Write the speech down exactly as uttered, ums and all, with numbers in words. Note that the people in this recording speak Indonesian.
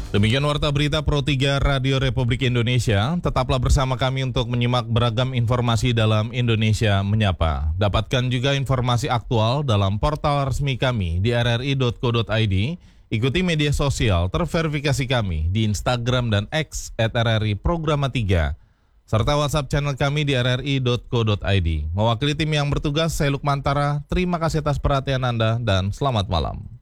Demikian warta berita Pro tiga Radio Republik Indonesia. Tetaplah bersama kami untuk menyimak beragam informasi dalam Indonesia Menyapa. Dapatkan juga informasi aktual dalam portal resmi kami di r r i dot co dot i d. Ikuti media sosial terverifikasi kami di Instagram dan X at r r i programa tiga. Serta WhatsApp channel kami di r r i dot co dot i d. Mewakili tim yang bertugas, saya Lukmantara. Terima kasih atas perhatian Anda dan selamat malam.